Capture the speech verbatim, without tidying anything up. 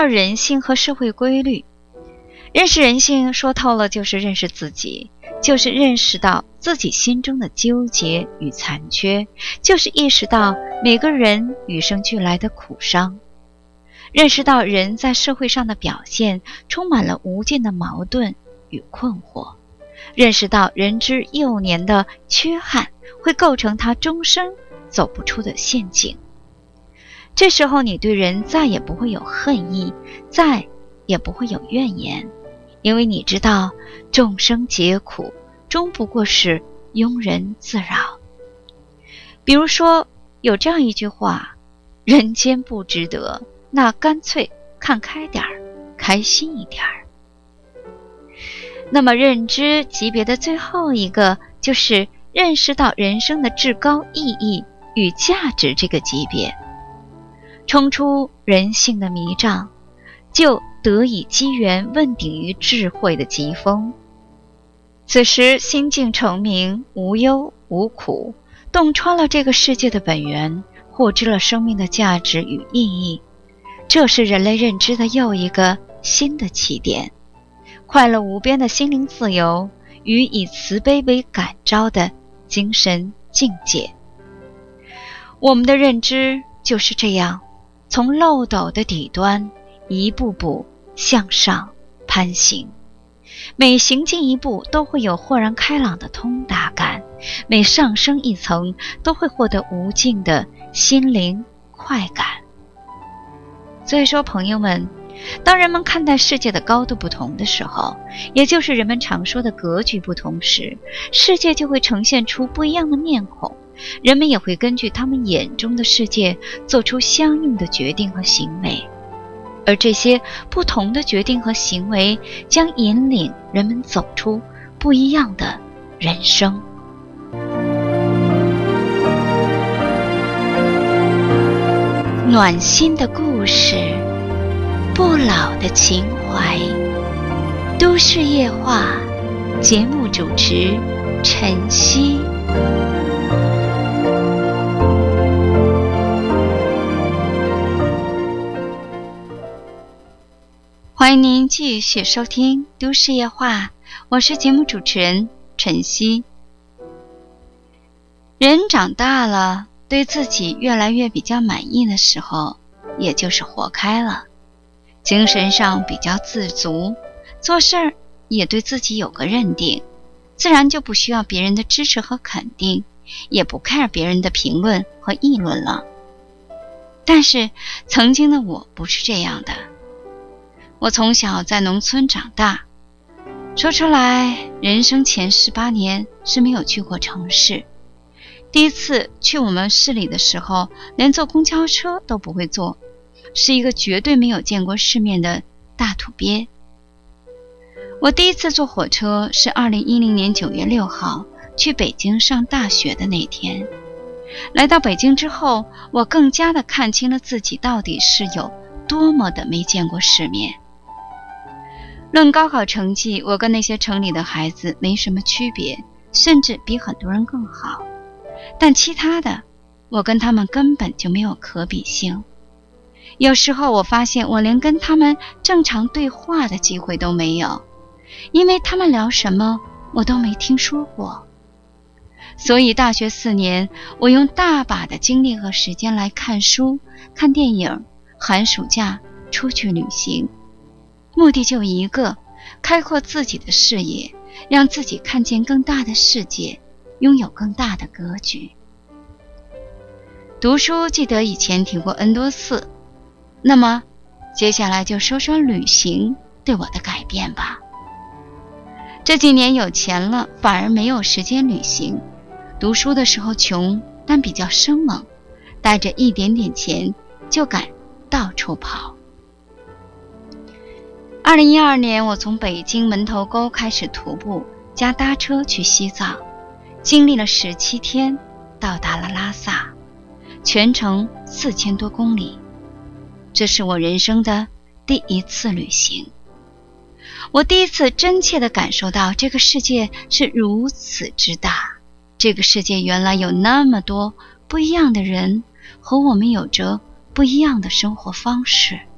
人性和社会规律。认识人性说透了就是认识自己，就是认识到自己心中的纠结与残缺，就是意识到每个人与生俱来的苦伤。认识到人在社会上的表现充满了无尽的矛盾与困惑，认识到人之幼年的缺憾会构成他终生走不出的陷阱。这时候你对人再也不会有恨意，再也不会有怨言，因为你知道众生皆苦，终不过是庸人自扰。比如说有这样一句话，人间不值得，那干脆看开点儿，开心一点儿。那么认知级别的最后一个，就是认识到人生的至高意义与价值这个级别，冲出人性的迷障，就得以机缘问鼎于智慧的疾风。此时心境澄明，无忧无苦，洞穿了这个世界的本源，获知了生命的价值与意义。这是人类认知的又一个新的起点，快乐无边的心灵自由与以慈悲为感召的精神境界。我们的认知就是这样，从漏斗的底端一步步向上攀行，每行进一步都会有豁然开朗的通达感，每上升一层都会获得无尽的心灵快感。所以说朋友们，当人们看待世界的高度不同的时候，也就是人们常说的格局不同时，世界就会呈现出不一样的面孔，人们也会根据他们眼中的世界做出相应的决定和行为，而这些不同的决定和行为将引领人们走出不一样的人生。暖心的故事，不老的情怀，都市夜话，节目主持晨曦。欢迎您继续收听都市夜话，我是节目主持人晨曦。人长大了，对自己越来越比较满意的时候，也就是活开了，精神上比较自足，做事儿也对自己有个认定，自然就不需要别人的支持和肯定，也不 care 别人的评论和议论了。但是曾经的我不是这样的，我从小在农村长大，说出来人生前十八年是没有去过城市。第一次去我们市里的时候，连坐公交车都不会坐，是一个绝对没有见过世面的大土鳖。我第一次坐火车是二零一零年九月六号去北京上大学的那天。来到北京之后，我更加的看清了自己到底是有多么的没见过世面。论高考成绩，我跟那些城里的孩子没什么区别，甚至比很多人更好。但其他的，我跟他们根本就没有可比性。有时候我发现我连跟他们正常对话的机会都没有，因为他们聊什么我都没听说过。所以大学四年，我用大把的精力和时间来看书、看电影，寒暑假出去旅行，目的就一个，开阔自己的视野，让自己看见更大的世界，拥有更大的格局。读书记得以前听过 N 多次，那么接下来就说说旅行对我的改变吧。这几年有钱了，反而没有时间旅行。读书的时候穷，但比较生猛，带着一点点钱就敢到处跑。二零一二年，我从北京门头沟开始徒步加搭车去西藏，经历了十七天，到达了拉萨，全程四千多公里。这是我人生的第一次旅行。我第一次真切地感受到这个世界是如此之大，这个世界原来有那么多不一样的人，和我们有着不一样的生活方式。